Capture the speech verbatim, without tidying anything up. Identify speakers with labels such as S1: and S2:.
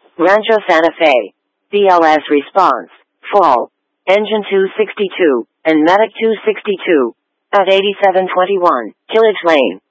S1: Rancho Santa Fe. B L S response. Fall. Engine two sixty-two, and Medic two sixty-two. At eighty-seven twenty-one, Killage Lane.